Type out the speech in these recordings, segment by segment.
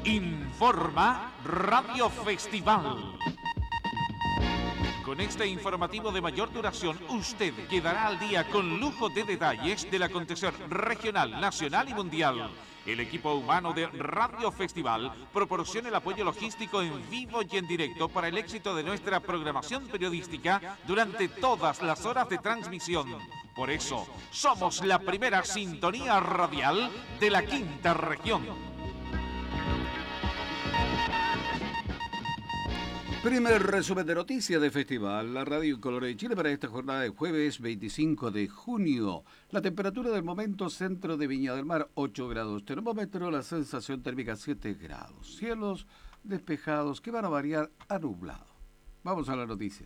Informa Radio Festival. Con este informativo de mayor duración, usted quedará al día con lujo de detalles del acontecer regional, nacional y mundial. El equipo humano de Radio Festival proporciona el apoyo logístico en vivo y en directo para el éxito de nuestra programación periodística durante todas las horas de transmisión. Por eso, somos la primera sintonía radial de la quinta región. Primer resumen de noticias de Festival, la radio en Colores de Chile para esta jornada de jueves 25 de junio. La temperatura del momento, centro de Viña del Mar, 8 grados termómetro, la sensación térmica 7 grados. Cielos despejados que van a variar a nublado. Vamos a las noticias.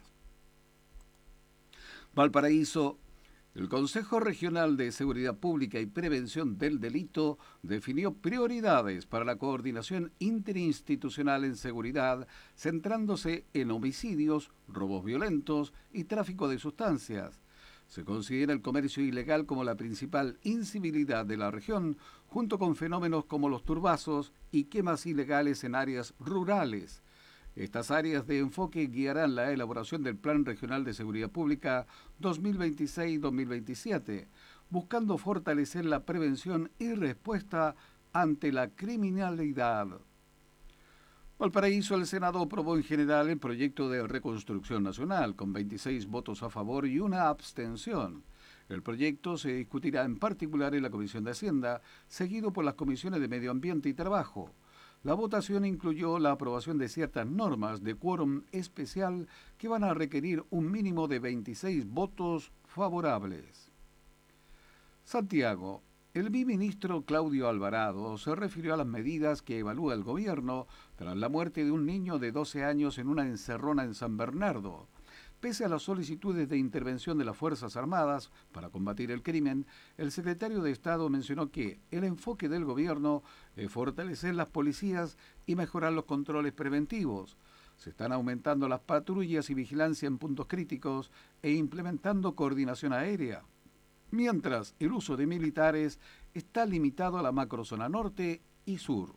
Valparaíso. El Consejo Regional de Seguridad Pública y Prevención del Delito definió prioridades para la coordinación interinstitucional en seguridad, centrándose en homicidios, robos violentos y tráfico de sustancias. Se considera el comercio ilegal como la principal incivilidad de la región, junto con fenómenos como los turbazos y quemas ilegales en áreas rurales. Estas áreas de enfoque guiarán la elaboración del Plan Regional de Seguridad Pública 2026-2027, buscando fortalecer la prevención y respuesta ante la criminalidad. Valparaíso, el Senado aprobó en general el proyecto de reconstrucción nacional, con 26 votos a favor y una abstención. El proyecto se discutirá en particular en la Comisión de Hacienda, seguido por las comisiones de Medio Ambiente y Trabajo. La votación incluyó la aprobación de ciertas normas de quórum especial que van a requerir un mínimo de 26 votos favorables. Santiago. El viceministro Claudio Alvarado se refirió a las medidas que evalúa el gobierno tras la muerte de un niño de 12 años en una encerrona en San Bernardo. Pese a las solicitudes de intervención de las Fuerzas Armadas para combatir el crimen, el secretario de Estado mencionó que el enfoque del gobierno es fortalecer las policías y mejorar los controles preventivos. Se están aumentando las patrullas y vigilancia en puntos críticos e implementando coordinación aérea, mientras el uso de militares está limitado a la macrozona norte y sur.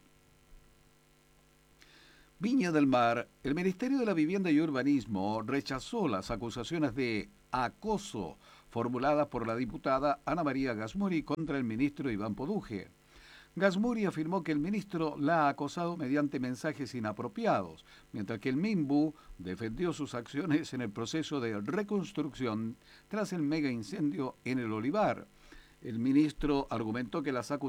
Viña del Mar. El Ministerio de la Vivienda y Urbanismo rechazó las acusaciones de acoso formuladas por la diputada Ana María Gasmuri contra el ministro Iván Poduje. Gasmuri afirmó que el ministro la ha acosado mediante mensajes inapropiados, mientras que el MINBU defendió sus acciones en el proceso de reconstrucción tras el mega incendio en el Olivar. El ministro argumentó que las acusaciones